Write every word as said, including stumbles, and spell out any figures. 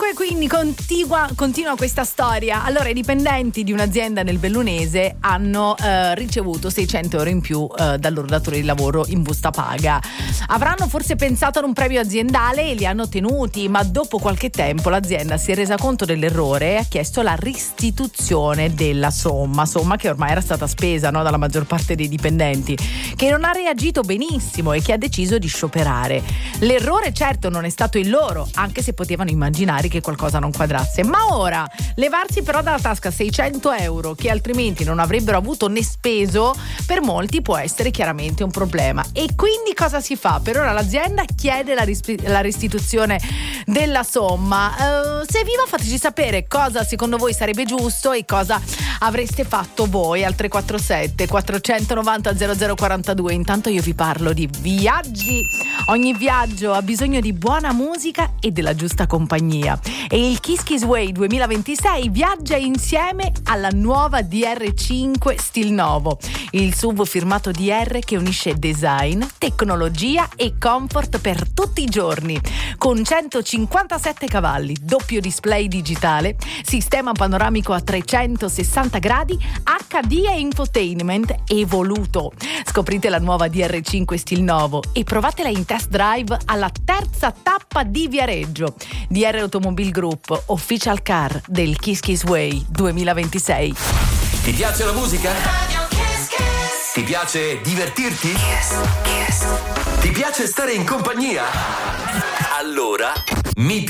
Comunque quindi continua, continua questa storia. Allora i dipendenti di un'azienda nel Bellunese hanno eh, ricevuto seicento euro in più eh, dal loro datore di lavoro in busta paga. Avranno forse pensato ad un premio aziendale e li hanno tenuti, ma dopo qualche tempo l'azienda si è resa conto dell'errore e ha chiesto la restituzione della somma, somma che ormai era stata spesa, no, dalla maggior parte dei dipendenti, che non ha reagito benissimo e che ha deciso di scioperare. L'errore certo non è stato il loro, anche se potevano immaginare che qualcosa non quadrasse, ma ora levarsi però dalla tasca seicento euro che altrimenti non avrebbero avuto né speso, per molti può essere chiaramente un problema. E quindi cosa si fa? Per ora l'azienda chiede la, risp- la restituzione della somma. Uh, se viva, fateci sapere cosa secondo voi sarebbe giusto e cosa avreste fatto voi al tre quattro sette quattrocentonovanta zero zero quarantadue. Intanto io vi parlo di viaggi. Ogni viaggio ha bisogno di buona musica e della giusta compagnia, e il Kiss Kiss Way duemilaventisei viaggia insieme alla nuova D R cinque Stil Novo, il S U V firmato D R che unisce design, tecnologia e comfort per tutti i giorni, con centocinquantasette cavalli, doppio display digitale, sistema panoramico a trecentosessanta gradi, H D e infotainment evoluto. Scoprite la nuova D R cinque Stil Novo e provatela in test drive alla terza tappa di Viareggio. D R Automobile Group, official car del Kiss Kiss Way duemilaventisei. Ti piace la musica? Ti piace divertirti? Ti piace stare in compagnia? Allora mi